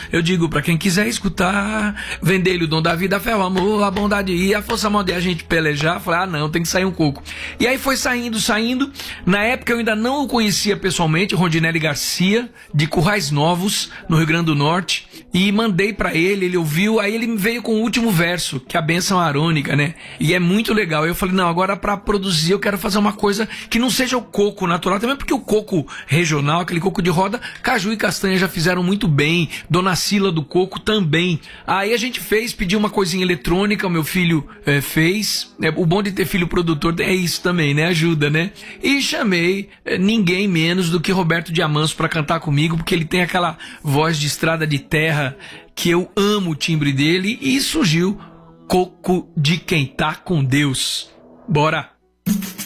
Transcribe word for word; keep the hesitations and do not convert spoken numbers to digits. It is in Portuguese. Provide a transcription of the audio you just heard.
Eu digo pra quem quiser escutar, vender-lhe o dom da vida, a fé, o amor, a bondade e a força mão de a gente pelejar. Falei, ah não, tem que sair um coco. E aí foi saindo, saindo. Na época eu ainda não o conhecia pessoalmente, Rondinelli Garcia, de Currais Novos, no Rio Grande do Norte. E mandei pra ele, ele ouviu, aí ele veio com o último verso, que é a bênção arônica, né? E é muito legal. Eu falei, não, agora pra produzir eu quero fazer uma coisa que não seja o coco natural, também porque o coco regional, aquele coco de roda, caju e castanha já fizeram muito bem, Dona Cila do coco também. Aí a gente fez, pediu uma coisinha eletrônica, o meu filho é, fez. É, o bom de ter filho produtor é isso também, né? Ajuda, né? E chamei é, ninguém menos do que Roberto Diamanso pra cantar comigo, porque ele tem aquela voz de estrada de terra que eu amo o timbre dele, e surgiu Coco de Quem Tá Com Deus. Bora!